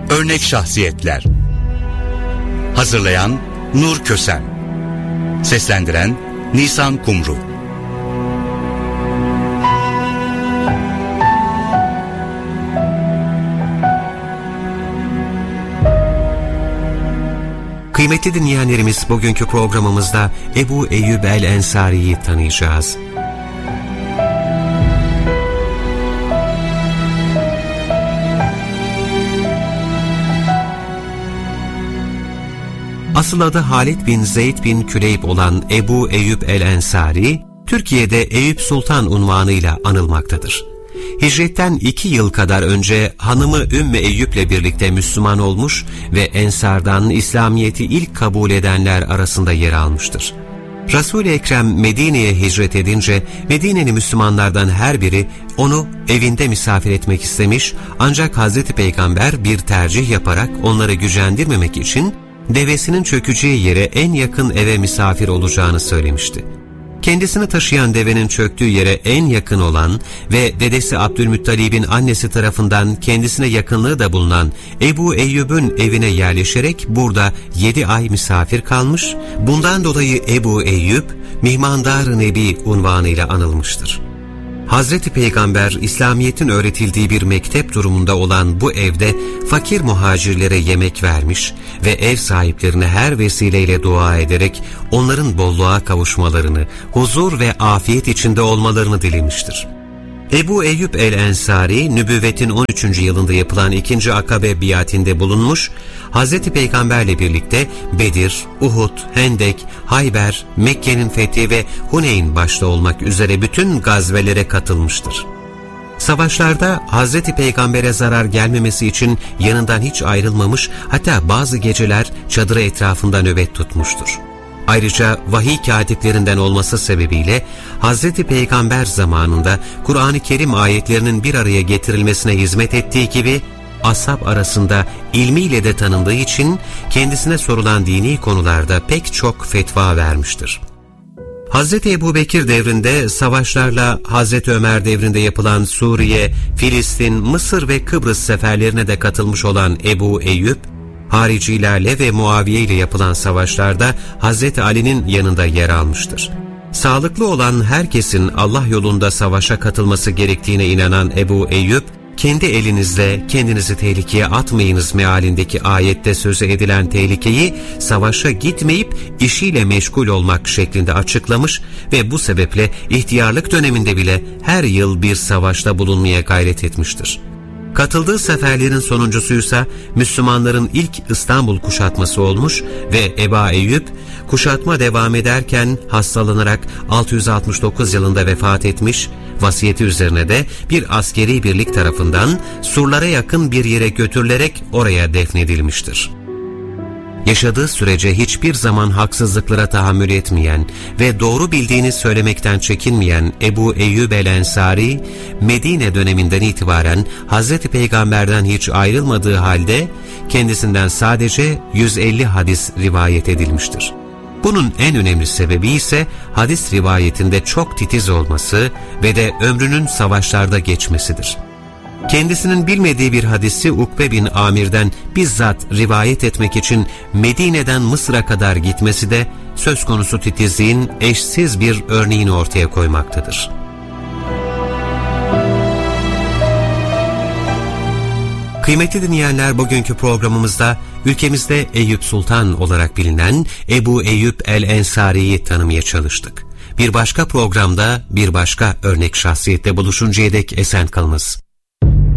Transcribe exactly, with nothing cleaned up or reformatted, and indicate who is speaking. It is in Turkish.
Speaker 1: Örnek şahsiyetler. Hazırlayan Nur Kösen. Seslendiren Nisan Kumru.
Speaker 2: Kıymetli dinleyenlerimiz, bugünkü programımızda Ebu Eyyub el-Ensari'yi tanıyacağız. Asıl adı Halid bin Zeyd bin Küleyb olan Ebu Eyyub el-Ensari, Türkiye'de Eyüp Sultan unvanıyla anılmaktadır. Hicretten iki yıl kadar önce hanımı Ümmü Eyyub'le birlikte Müslüman olmuş ve Ensar'dan İslamiyet'i ilk kabul edenler arasında yer almıştır. Resul-i Ekrem Medine'ye hicret edince Medine'li Müslümanlardan her biri onu evinde misafir etmek istemiş, ancak Hazreti Peygamber bir tercih yaparak onları gücendirmemek için devesinin çökeceği yere en yakın eve misafir olacağını söylemişti. Kendisini taşıyan devenin çöktüğü yere en yakın olan ve dedesi Abdülmuttalib'in annesi tarafından kendisine yakınlığı da bulunan Ebu Eyyub'un evine yerleşerek burada yedi ay misafir kalmış, bundan dolayı Ebu Eyyub, Mihmandar-ı Nebi unvanıyla anılmıştır. Hazreti Peygamber, İslamiyet'in öğretildiği bir mektep durumunda olan bu evde fakir muhacirlere yemek vermiş ve ev sahiplerine her vesileyle dua ederek onların bolluğa kavuşmalarını, huzur ve afiyet içinde olmalarını dilemiştir. Ebu Eyyub el-Ensari, nübüvvetin on üçüncü yılında yapılan ikinci Akabe biatinde bulunmuş, Hazreti Peygamberle birlikte Bedir, Uhud, Hendek, Hayber, Mekke'nin fethi ve Huneyn başta olmak üzere bütün gazvelere katılmıştır. Savaşlarda Hazreti Peygamber'e zarar gelmemesi için yanından hiç ayrılmamış, hatta bazı geceler çadırı etrafında nöbet tutmuştur. Ayrıca vahiy katiplerinden olması sebebiyle Hazreti Peygamber zamanında Kur'an-ı Kerim ayetlerinin bir araya getirilmesine hizmet ettiği gibi ashab arasında ilmiyle de tanındığı için kendisine sorulan dini konularda pek çok fetva vermiştir. Hazreti Ebubekir devrinde savaşlarla Hazreti Ömer devrinde yapılan Suriye, Filistin, Mısır ve Kıbrıs seferlerine de katılmış olan Ebu Eyyub, haricilerle ve Muaviye ile yapılan savaşlarda Hazreti Ali'nin yanında yer almıştır. Sağlıklı olan herkesin Allah yolunda savaşa katılması gerektiğine inanan Ebu Eyyub, kendi elinizle kendinizi tehlikeye atmayınız mealindeki ayette sözü edilen tehlikeyi savaşa gitmeyip işiyle meşgul olmak şeklinde açıklamış ve bu sebeple ihtiyarlık döneminde bile her yıl bir savaşta bulunmaya gayret etmiştir. Katıldığı seferlerin sonuncusuysa Müslümanların ilk İstanbul kuşatması olmuş ve Ebu Eyyub kuşatma devam ederken hastalanarak altı yüz altmış dokuz yılında vefat etmiş, vasiyeti üzerine de bir askeri birlik tarafından surlara yakın bir yere götürülerek oraya defnedilmiştir. Yaşadığı sürece hiçbir zaman haksızlıklara tahammül etmeyen ve doğru bildiğini söylemekten çekinmeyen Ebu Eyyub el-Ensari, Medine döneminden itibaren Hazreti Peygamber'den hiç ayrılmadığı halde kendisinden sadece yüz elli hadis rivayet edilmiştir. Bunun en önemli sebebi ise hadis rivayetinde çok titiz olması ve de ömrünün savaşlarda geçmesidir. Kendisinin bilmediği bir hadisi Ukbe bin Amir'den bizzat rivayet etmek için Medine'den Mısır'a kadar gitmesi de söz konusu titizliğin eşsiz bir örneğini ortaya koymaktadır. Kıymetli dinleyenler, bugünkü programımızda ülkemizde Eyüp Sultan olarak bilinen Ebu Eyyub el-Ensari'yi tanımaya çalıştık. Bir başka programda bir başka örnek şahsiyette buluşuncaya dek esen kalınız.